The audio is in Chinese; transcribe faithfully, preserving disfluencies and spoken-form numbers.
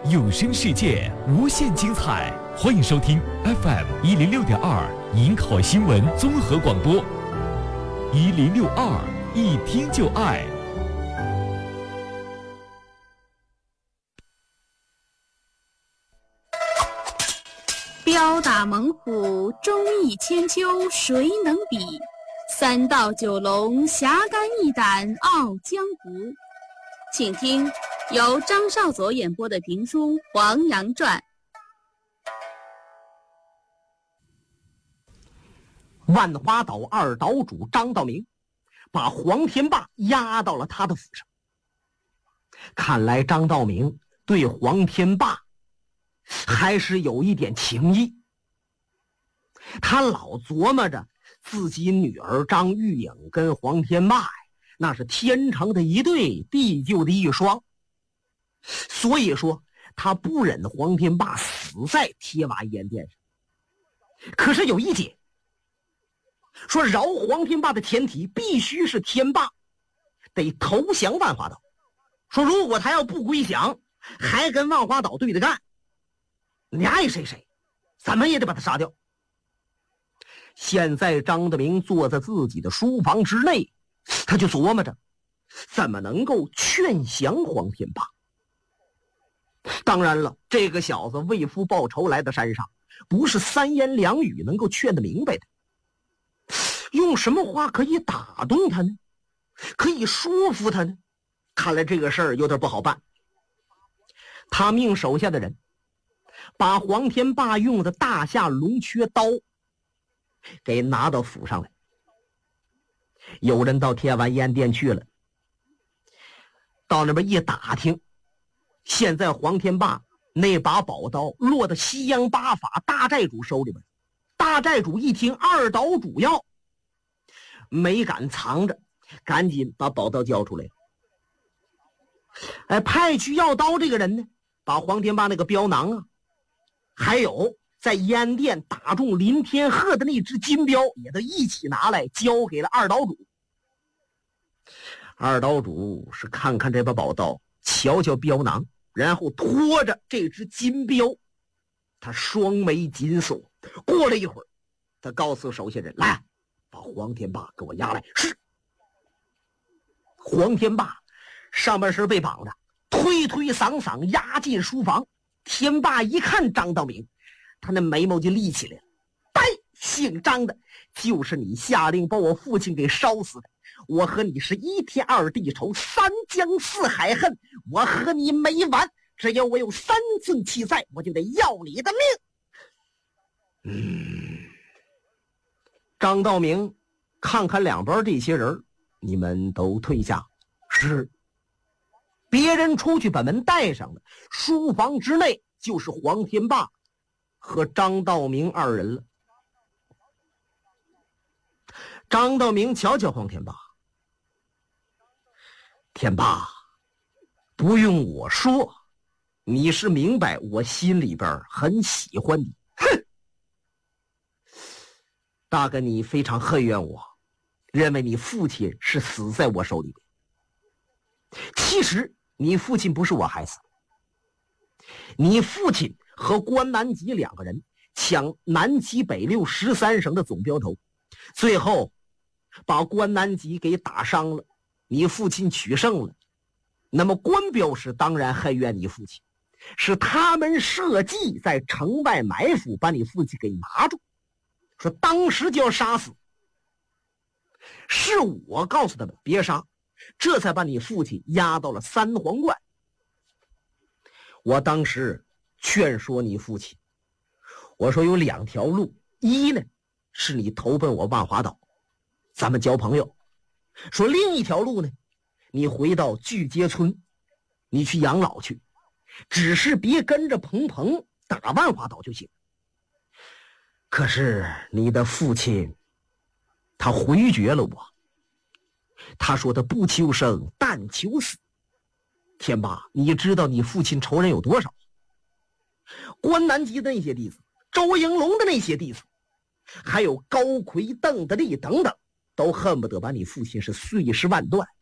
有声世界无限精彩，欢迎收听 F M 一零六点二银考新闻综合广播，一零六二一听就爱。 彪打猛虎，忠义千秋，谁能比？三道九龙，侠肝义胆，傲江湖。请听由张少佐演播的评书《黄羊传》。 万花岛二岛主张道明把黄天霸押到了他的府上。看来张道明对黄天霸还是有一点情谊。他老琢磨着自己女儿张玉颖跟黄天霸那是天长的一对，地久的一双，所以说他不忍黄天霸死在铁瓦烟店上。可是有一节说，饶黄天霸的前提必须是天霸得投降万华岛，说如果他要不归降，还跟万华岛对着干，你爱谁谁，咱们也得把他杀掉。现在张德明坐在自己的书房之内，他就琢磨着怎么能够劝降黄天霸。当然了，这个小子为父报仇来到山上，不是三言两语能够劝得明白的。用什么话可以打动他呢？可以说服他呢？看来这个事儿有点不好办。他命手下的人把黄天霸用的大夏龙缺刀给拿到府上来。有人到铁碗烟店去了，到那边一打听，现在黄天霸那把宝刀落到西洋八法大寨主手里边。大寨主一听二岛主要，没敢藏着，赶紧把宝刀交出来。哎，派去要刀这个人呢，把黄天霸那个镖囊啊，还有在烟店打中林天鹤的那只金镖也都一起拿来交给了二岛主。二岛主是看看这把宝刀，瞧瞧镖囊，然后拖着这只金镖，他双眉紧锁。过了一会儿，他告诉手下人，来把黄天霸给我押来。是。黄天霸上半身被绑着，推推搡搡押进书房。天霸一看张道明，他那眉毛就立起来了。呆，姓张的，就是你下令把我父亲给烧死的。我和你是一天二地仇，三江四海恨，我和你没完。只要我有三寸气在，我就得要你的命。嗯，张道明看看两边这些人，你们都退下。是。别人出去把门带上了，书房之内就是黄天霸和张道明二人了。张道明瞧瞧黄天霸，天霸，不用我说，你是明白我心里边很喜欢你。哼，大概你非常恨怨我，认为你父亲是死在我手里边。其实你父亲不是我害死的，你父亲和关南吉两个人抢南七北六十三省的总镖头，最后把关南吉给打伤了，你父亲取胜了。那么关镖师当然恨怨你父亲，是他们设计在城外埋伏，把你父亲给拿住，说当时就要杀死。是我告诉他们别杀，这才把你父亲押到了三皇观。我当时劝说你父亲，我说有两条路，一呢是你投奔我万华岛，咱们交朋友；说另一条路呢，你回到巨街村，你去养老去，只是别跟着彭鹏打万华岛就行。可是你的父亲他回绝了我，他说他不求生但求死。天霸，你知道你父亲仇人有多少？关南吉的那些弟子，周应龙的那些弟子，还有高魁、邓德利等等，都恨不得把你父亲是碎尸万段。